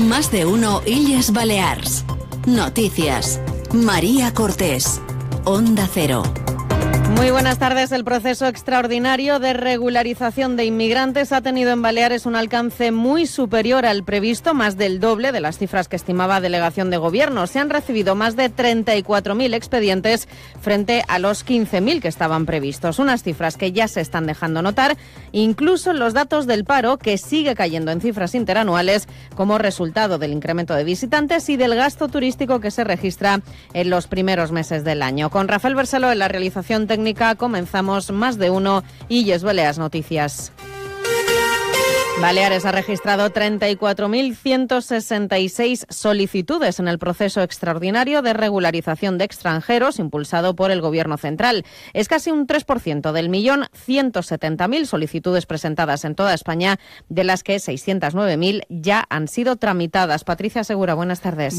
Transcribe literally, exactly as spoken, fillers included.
Más de uno Illes Balears. Noticias. María Cortés. Onda Cero. Muy buenas tardes. El proceso extraordinario de regularización de inmigrantes ha tenido en Baleares un alcance muy superior al previsto, más del doble de las cifras que estimaba Delegación de Gobierno. Se han recibido más de treinta y cuatro mil expedientes frente a los quince mil que estaban previstos. Unas cifras que ya se están dejando notar, incluso en los datos del paro, que sigue cayendo en cifras interanuales como resultado del incremento de visitantes y del gasto turístico que se registra en los primeros meses del año. Con Rafael Bersaló en la realización técnica comenzamos Más de uno Illes Balears Noticias. Baleares ha registrado treinta y cuatro mil ciento sesenta y seis solicitudes en el proceso extraordinario de regularización de extranjeros impulsado por el Gobierno central. Es casi un tres por ciento del millón ciento setenta mil solicitudes presentadas en toda España, de las que seiscientas nueve mil ya han sido tramitadas. Patricia Segura, buenas tardes.